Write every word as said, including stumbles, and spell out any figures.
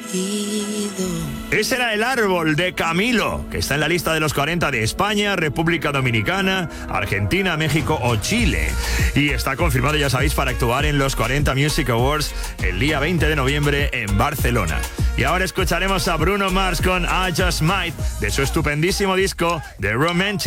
Ese era El Árbol de Camilo, que está en la lista de los cuarenta de España, República Dominicana, Argentina, México o Chile. Y está confirmado, ya sabéis, para actuar en los cuarenta Music Awards el día veinte de noviembre en Barcelona. Y ahora escucharemos a Bruno Mars con I Just Might, de su estupendísimo disco The Romantic.